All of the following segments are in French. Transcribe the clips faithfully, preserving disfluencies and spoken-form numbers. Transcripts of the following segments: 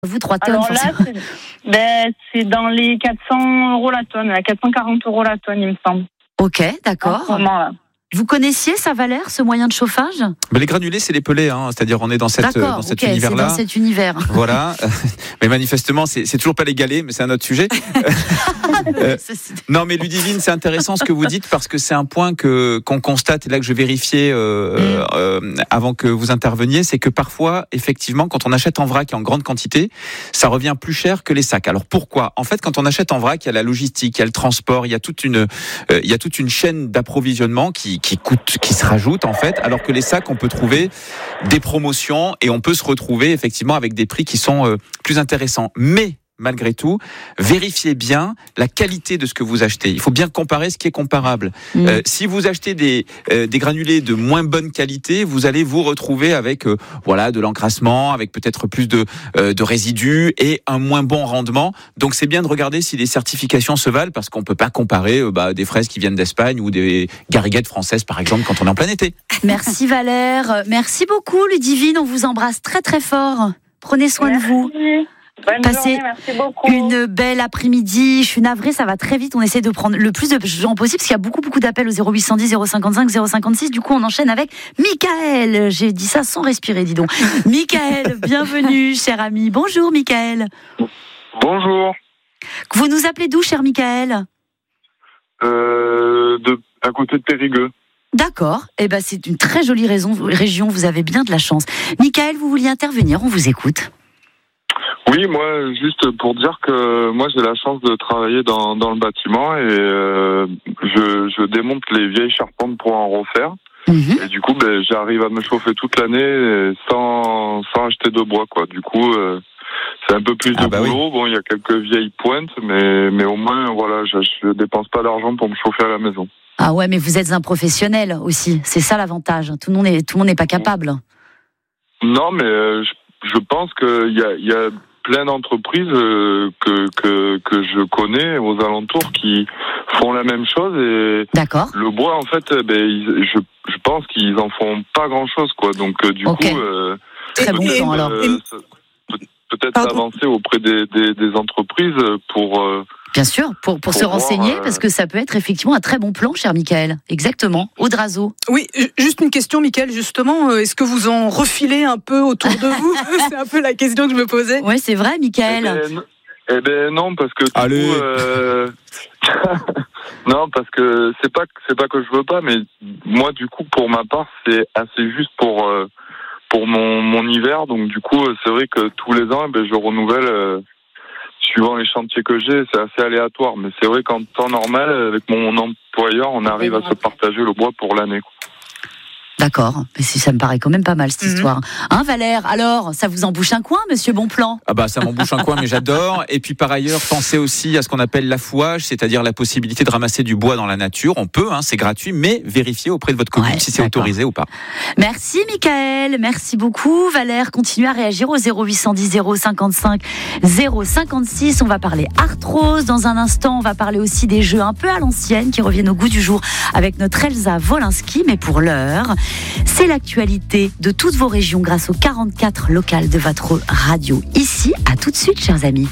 Vous, trois tonnes, Alors là, forcément. c'est, ben, c'est dans les quatre cents euros la tonne, à quatre cent quarante euros la tonne, il me semble. Ok, d'accord. En ce moment-là. Vous connaissiez ça, Valère, ce moyen de chauffage? Mais les granulés, c'est les pelés, hein. C'est-à-dire on est dans cette D'accord, dans cet ok, univers-là. c'est dans cet univers. Voilà. Mais manifestement, c'est, c'est toujours pas les galets, mais c'est un autre sujet. Euh, non, mais Ludivine, c'est intéressant ce que vous dites parce que c'est un point que qu'on constate et là que je vérifiais euh, mm. euh, avant que vous interveniez, c'est que parfois, effectivement, quand on achète en vrac et en grande quantité, ça revient plus cher que les sacs. Alors pourquoi ? En fait, quand on achète en vrac, il y a la logistique, il y a le transport, il y a toute une euh, il y a toute une chaîne d'approvisionnement qui qui coûte, qui se rajoute en fait, alors que les sacs, on peut trouver des promotions et on peut se retrouver effectivement avec des prix qui sont euh, plus intéressants. Mais malgré tout, vérifiez bien la qualité de ce que vous achetez. Il faut bien comparer ce qui est comparable. Mmh. Euh, si vous achetez des, euh, des granulés de moins bonne qualité, vous allez vous retrouver avec euh, voilà, de l'encrassement, avec peut-être plus de, euh, de résidus et un moins bon rendement. Donc c'est bien de regarder si les certifications se valent, parce qu'on ne peut pas comparer euh, bah, des fraises qui viennent d'Espagne ou des gariguettes françaises, par exemple, quand on est en plein été. Merci Valère. Merci beaucoup Ludivine. On vous embrasse très très fort. Prenez soin Merci. de vous. Bonne Passez journée, merci beaucoup. Une belle après-midi. Je suis navrée, ça va très vite. On essaie de prendre le plus de gens possible parce qu'il y a beaucoup beaucoup d'appels au zéro huit cent dix, zéro cinquante-cinq, zéro cinquante-six. Du coup, on enchaîne avec Michael. J'ai dit ça sans respirer, dis donc. Michael, bienvenue, cher ami. Bonjour, Michael. Bonjour. Vous nous appelez d'où, cher Michael ? Euh, de, à côté de Périgueux. D'accord. Eh ben, c'est une très jolie raison, région. Vous avez bien de la chance. Michael, vous vouliez intervenir ? On vous écoute. Oui, moi, juste pour dire que moi, j'ai la chance de travailler dans, dans le bâtiment et euh, je, je démonte les vieilles charpentes pour en refaire. Mmh. Et du coup, ben, j'arrive à me chauffer toute l'année sans, sans acheter de bois, quoi. Du coup, euh, c'est un peu plus ah de bah boulot. Oui. Bon, il y a quelques vieilles pointes, mais, mais au moins, voilà, je, je dépense pas d'argent pour me chauffer à la maison. Ah ouais, mais vous êtes un professionnel aussi. C'est ça l'avantage. Tout le monde est, tout le monde n'est pas capable. Non, mais euh, je, je pense qu'il y a, il y a plein d'entreprises euh, que, que, que je connais aux alentours qui font la même chose et D'accord. Le bois en fait ben, ils, je, je pense qu'ils en font pas grand chose quoi, donc euh, du okay. coup euh, très bon temps alors euh, peut-être Pardon. avancer auprès des, des, des entreprises pour euh, bien sûr, pour, pour, pour se renseigner, euh... parce que ça peut être effectivement un très bon plan, cher Michael. Exactement. Audrazo. Oui, juste une question, Michael, justement. Est-ce que vous en refilez un peu autour de vous ? C'est un peu la question que je me posais. Oui, c'est vrai, Michael. Eh ben, eh ben non, parce que... Allez coup, euh... Non, parce que c'est pas, c'est pas que je veux pas, mais moi, du coup, pour ma part, c'est assez juste pour, euh, pour mon, mon hiver. Donc, du coup, c'est vrai que tous les ans, eh ben, je renouvelle... Euh... Suivant les chantiers que j'ai, c'est assez aléatoire. Mais c'est vrai qu'en temps normal, avec mon employeur, on arrive à se partager le bois pour l'année. D'accord, mais si ça me paraît quand même pas mal cette mm-hmm. histoire. Hein, Valère, alors, ça vous embouche un coin, monsieur Bonplan ? Ah bah ça m'embouche un coin, mais j'adore. Et puis par ailleurs, pensez aussi à ce qu'on appelle l'affouage, c'est-à-dire la possibilité de ramasser du bois dans la nature. On peut, hein, c'est gratuit, mais vérifiez auprès de votre commune ouais, si c'est d'accord. autorisé ou pas. Merci Michael, merci beaucoup. Valère, continuez à réagir au zéro huit cent dix, zéro cinquante-cinq, zéro cinquante-six. On va parler arthrose dans un instant. On va parler aussi des jeux un peu à l'ancienne qui reviennent au goût du jour avec notre Elsa Wolinski. Mais pour l'heure, c'est l'actualité de toutes vos régions grâce aux quarante-quatre locales de votre radio. Ici, à tout de suite, chers amis.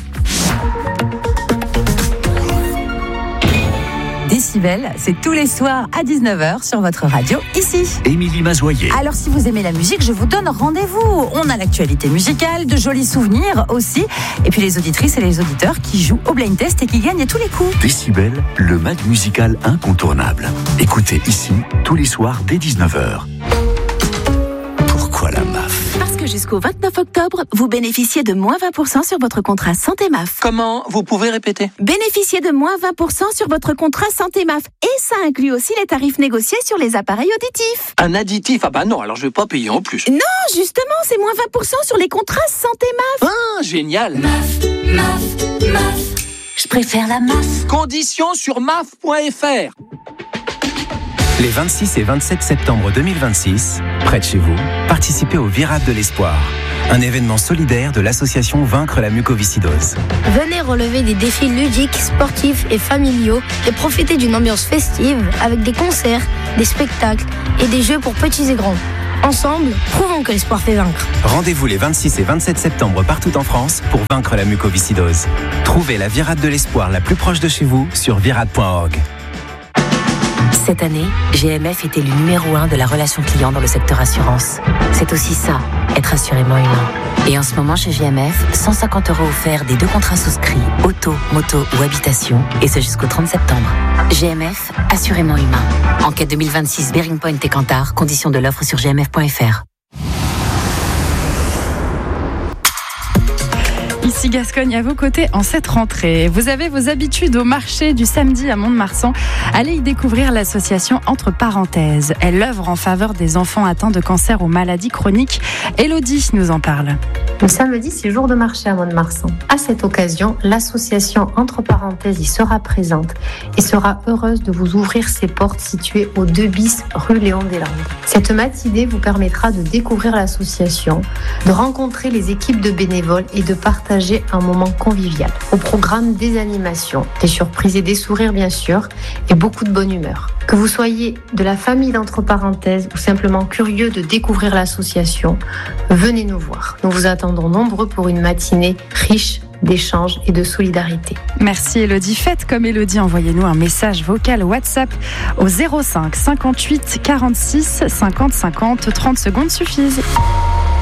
Décibel, c'est tous les soirs à dix-neuf heures sur votre radio, ici. Émilie Mazoyer. Alors, si vous aimez la musique, je vous donne rendez-vous. On a l'actualité musicale, de jolis souvenirs aussi. Et puis les auditrices et les auditeurs qui jouent au blind test et qui gagnent à tous les coups. Décibel, le mag musical incontournable. Écoutez ici, tous les soirs dès dix-neuf heures. Pourquoi la M A F ? Parce que jusqu'au vingt-neuf octobre, vous bénéficiez de moins vingt pour cent sur votre contrat Santé M A F. Comment ? Vous pouvez répéter ? Bénéficiez de moins vingt pour cent sur votre contrat Santé M A F. Et ça inclut aussi les tarifs négociés sur les appareils auditifs. Un additif ? Ah bah non, alors je vais pas payer en plus. Non, justement, c'est moins vingt pour cent sur les contrats Santé M A F. Ah, génial ! M A F, M A F, M A F. Je préfère la M A F. Conditions sur M A F point F R. Les vingt-six et vingt-sept septembre deux mille vingt-six, près de chez vous, participez au Virade de l'Espoir, un événement solidaire de l'association Vaincre la mucoviscidose. Venez relever des défis ludiques, sportifs et familiaux et profiter d'une ambiance festive avec des concerts, des spectacles et des jeux pour petits et grands. Ensemble, prouvons que l'espoir fait vaincre. Rendez-vous les vingt-six et vingt-sept septembre partout en France pour vaincre la mucoviscidose. Trouvez la virade de l'espoir la plus proche de chez vous sur virade point org. Cette année, G M F est élu numéro un de la relation client dans le secteur assurance. C'est aussi ça, être assurément humain. Et en ce moment chez G M F, cent cinquante euros offerts des deux contrats souscrits, auto, moto ou habitation, et ce jusqu'au trente septembre. G M F, assurément humain. Enquête deux mille vingt-six, Bearing Point et Kantar, conditions de l'offre sur g m f point f r. Ici Gascogne à vos côtés en cette rentrée. Vous avez vos habitudes au marché du samedi à Mont-de-Marsan. Allez y découvrir l'association Entre Parenthèses. Elle œuvre en faveur des enfants atteints de cancer ou maladies chroniques. Élodie nous en parle. Le samedi, c'est jour de marché à Mont-de-Marsan. À cette occasion, l'association Entre Parenthèses y sera présente et sera heureuse de vous ouvrir ses portes situées au deux bis rue Léon Deslandes. Cette matinée vous permettra de découvrir l'association, de rencontrer les équipes de bénévoles et de partager un moment convivial. Au programme, des animations, des surprises et des sourires bien sûr, et beaucoup de bonne humeur. Que vous soyez de la famille d'Entre Parenthèses ou simplement curieux de découvrir l'association, venez nous voir. Nous vous attendons nombreux pour une matinée riche d'échanges et de solidarité. Merci Élodie. Faites comme Élodie, envoyez-nous un message vocal WhatsApp au zéro cinq cinquante-huit quarante-six cinquante cinquante. trente secondes suffisent.